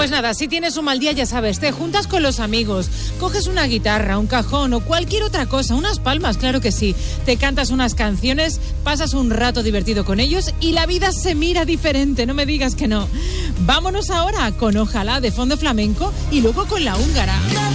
Pues nada, si tienes un mal día, ya sabes, te juntas con los amigos, coges una guitarra, un cajón o cualquier otra cosa, unas palmas, claro que sí, te cantas unas canciones, pasas un rato divertido con ellos y la vida se mira diferente, no me digas que no. Vámonos ahora con Ojalá de fondo flamenco y luego con La Húngara.